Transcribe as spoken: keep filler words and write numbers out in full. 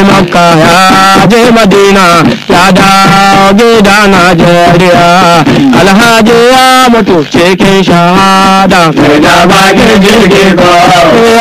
makka ya je madina ya dawo gida najeriya alhaji ya mutu cikin shahada da bakin jirgi ko